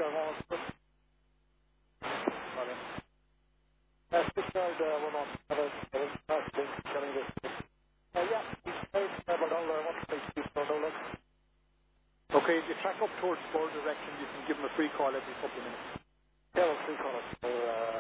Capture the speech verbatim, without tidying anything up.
a moment. Sorry. Uh, Richard, uh, one on seven, seven, five, six, coming this. Uh, yeah, he's paid seven dollars, one six four dollars. Okay, if you track up towards Spur direction, you can give him a free call every couple of minutes. Yeah, well, free call us for, uh,